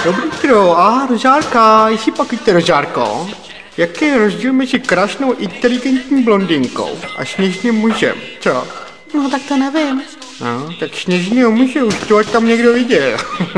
Dobrý tro, do žárka, jestli pak jste do žárko. Jaký je rozdíl mezi krásnou inteligentní blondinkou a sněžným mužem, co? No tak to nevím. No, tak sněžného muže už to tam někdo viděl.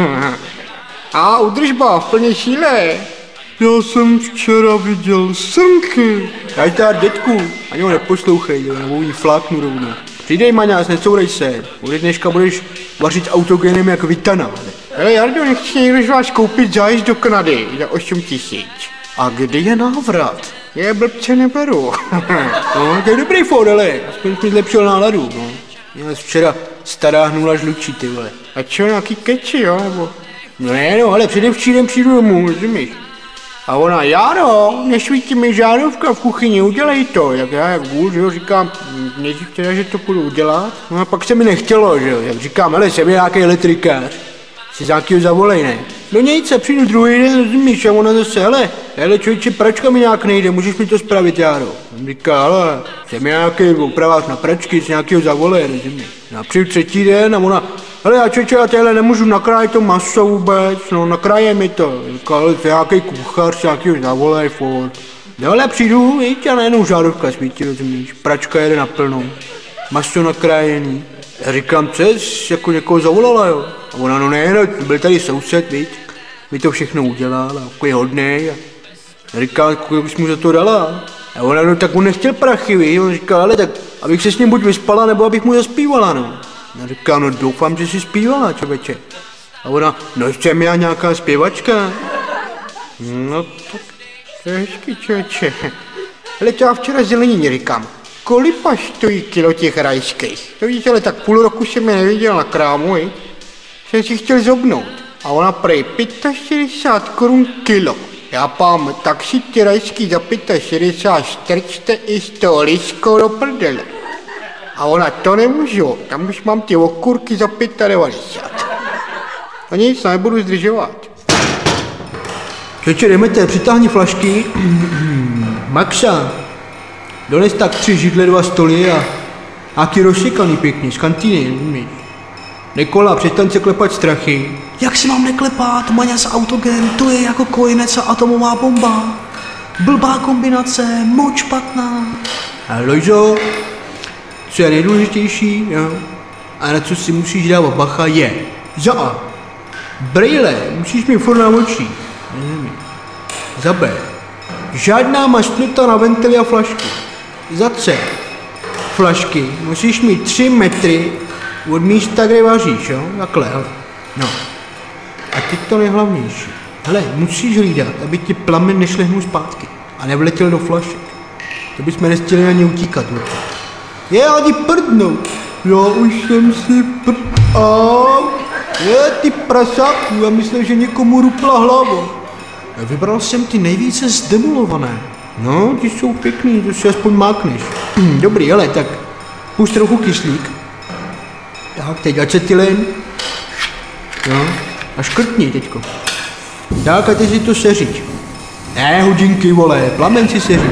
A udržba v plné síle. Já jsem včera viděl srnky. Nazdar, dětku, ani ho neposlouchej, nebo jí fláknu rovnou. Přidej, Maňás, necourej se. Ode dneška budeš vařit autogenem jak Vitana. Hele, Jardo, nechci někdo z vás koupit zájezd do Kanady za 8 000. A kdy je návrat? Je blbce neberu. No, to je dobrý fór, ale aspoň jsi mi zlepšil náladu, no. Měl jsi včera stará hnula žlučí, ty vole. A čo, nějaký keči, jo, nebo? No ne, no, ale předevčírem přijdu domů, rozumíš? A ona, Járo, nesvítí mi žárovka v kuchyni, udělej to. Jak já, jak vůl, že jo, říkám, nejdřív teda, že to půjdu udělat. No a pak se mi nechtělo, že jo, jak říkám, hele, jsem nějaký elektrikář. Si za jakýho zavolej, ne? No nic, se přijdu druhý den, rozumíš, a ona zase, hele, člověče, pračka mi nějak nejde, můžeš mi to spravit, Járo? On říká, hele, jsem nějaký opravář na pračky, si nějakýho zavolej, rozumíš? No a přijdu třetí den a ona, hele, já člověče, já téhle nemůžu nakrájet to maso vůbec, no nakráje mi to. Říká, ale to je nějaký kuchař, si nějakýho zavolej, furt. No ale přijdu, víš, a najednou žárovka svítí, rozumíš, pračka jede na plnou, maso nakrájený. Já říkám, co jsi jako někoho zavolala, jo? A ona, no ne, no, byl tady soused, víš, mi to všechno udělal, a jako je hodnej. A já říkám, kolik bys mu za to dala? A ona, no tak on nechtěl prachy, víš, on říká, ale tak, abych se s ním buď vyspala, nebo abych mu zaspívala, no. Já říkám, no doufám, že jsi zpívala, člověče. A ona, no jsem já nějaká zpěvačka. No tak, to je hezký, člověče. Ale to já včera zelenině říkám. Kolik stojí kilo těch rajských? To víš, ale tak půl roku jsem je neviděl na krámu, viď? Jsem si chtěl zobnout. A ona prej 65 korun kilo. Já pám, tak si ty rajský za 65 strčte i s tou liskou do prdele. A ona, to nemůžu, tam už mám ty okurky za 95. A nic, nebudu zdržovat. Čeče, jdeme, přitáhni flašky. Maxa. Dones tak 3 židle, 2 stoly a nějaký rozsekaný pěkný, z kantýny, rozumíš? Nikola, přestaň se klepat strachy. Jak si mám neklepat, Maňas autogen, to je jako kojenec a atomová bomba. Blbá kombinace, moc špatná. A Lojzo, co je nejdůležitější, jo? A na co si musíš dávat bacha je za A. Brejle, musíš mít furt na očích. Za B. Žádná mašnuta na ventily a flašky. Za C. Flašky musíš mít 3 metry od místa, kde vaříš, jo? Takhle, hele. No. A teď to nejhlavnější. Hele, musíš hlídat, aby ti plamen nešlehnul zpátky a nevletěl do flašek. To bychom nechtěli ani utíkat, určitě. Je, ani prdnou. Já už jsem si Je, ty prasáku, já myslím, že někomu rupla hlava. Vybral jsem ty nejvíce zdemolované. No, ty jsou pěkný, to si aspoň mákneš. Dobrý, ale tak pust trochu kyslík. Tak, teď acetylen. No, a škrtni teďko. Tak, a teď si to seřiď. Ne, hodinky, vole, plamen si seřiď.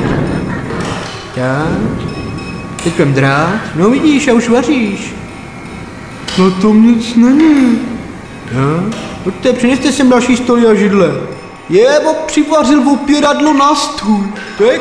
Tak, teď vem drát. No vidíš, a už vaříš. No to nic není. No, pojďte, přineste sem další stoly a židle. Jebo přivařil opěradlo na stůl. To je